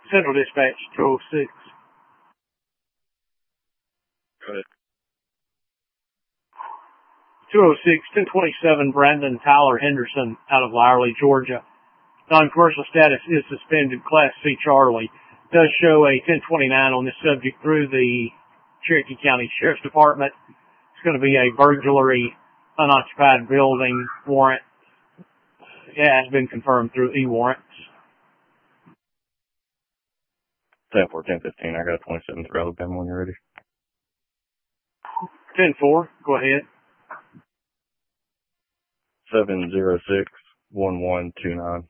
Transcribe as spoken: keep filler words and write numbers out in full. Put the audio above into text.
Central Dispatch, two oh six. Go ahead. two oh six, ten twenty-seven, Brandon Tyler Henderson out of Lyerly, Georgia. Non-commercial status is suspended, Class C Charlie. Does show a ten twenty-nine on this subject through the Cherokee County Sheriff's Department. It's going to be a burglary, unoccupied building warrant. It has been confirmed through e-warrants. ten four, ten fifteen, I got a twenty-seven through Alabama when you're ready. ten four, go ahead. seven zero six, one one two nine.